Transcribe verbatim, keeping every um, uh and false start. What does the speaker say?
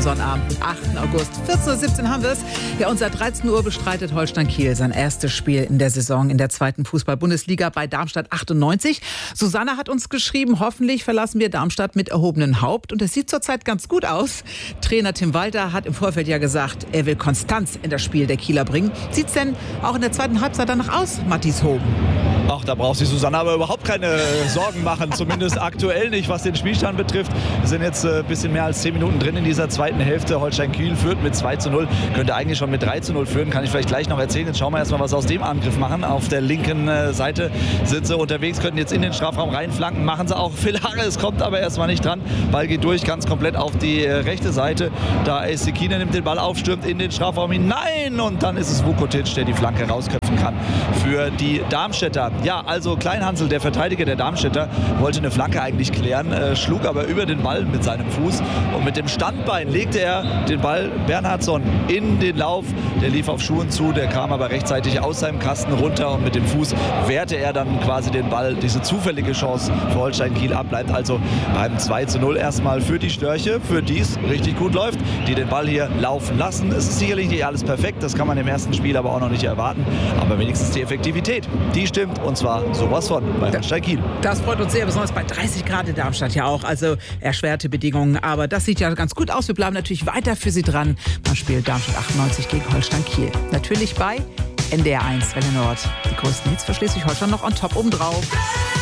Sonnabend, den achten August. vierzehn Uhr siebzehn haben wir es. Ja, und seit dreizehn Uhr bestreitet Holstein Kiel sein erstes Spiel in der Saison in der zweiten Fußball-Bundesliga bei Darmstadt achtundneunzig. Susanne hat uns geschrieben, hoffentlich verlassen wir Darmstadt mit erhobenem Haupt. Und es sieht zurzeit ganz gut aus. Trainer Tim Walter hat im Vorfeld ja gesagt, er will Konstanz in das Spiel der Kieler bringen. Sieht's denn auch in der zweiten Halbzeit danach aus, Matthias Hoben? Ach, da braucht sich Susanne aber überhaupt keine Sorgen machen, zumindest aktuell nicht, was den Spielstand betrifft. Wir sind jetzt ein äh, bisschen mehr als zehn Minuten drin in dieser zweiten Hälfte. Holstein Kiel führt mit zwei zu null, könnte eigentlich schon mit drei zu null führen, kann ich vielleicht gleich noch erzählen. Jetzt schauen wir erstmal, was sie aus dem Angriff machen. Auf der linken äh, Seite sind sie unterwegs, könnten jetzt in den Strafraum reinflanken, machen sie auch. Phil Harris kommt aber erstmal nicht dran. Ball geht durch, ganz komplett auf die äh, rechte Seite. Da ist Sekine, nimmt den Ball auf, stürmt in den Strafraum hinein und dann ist es Vukotic, der die Flanke rausköpfen kann für die Darmstädter. Ja, also Kleinhansel, der Verteidiger der Darmstädter, wollte eine Flanke eigentlich klären, äh, schlug aber über den Ball mit seinem Fuß und mit dem Standbein legte er den Ball Bernhardsson in den Lauf. Der lief auf Schuhen zu, der kam aber rechtzeitig aus seinem Kasten runter und mit dem Fuß wehrte er dann quasi den Ball. Diese zufällige Chance für Holstein Kiel ab, bleibt also beim zwei zu null erstmal für die Störche, für die es richtig gut läuft, die den Ball hier laufen lassen. Es ist sicherlich nicht alles perfekt, das kann man im ersten Spiel aber auch noch nicht erwarten, aber wenigstens die Effektivität, die stimmt und zwar sowas von bei Holstein Kiel. Das freut uns sehr, besonders bei dreißig Grad in Darmstadt ja auch, also erschwerte Bedingungen, aber das sieht ja ganz gut aus. Wir bleiben natürlich weiter für Sie dran beim Spiel Darmstadt achtundneunzig gegen Holstein Kiel. Natürlich bei N D R eins Welle Nord. Die größten Hits für Schleswig-Holstein noch on top obendrauf.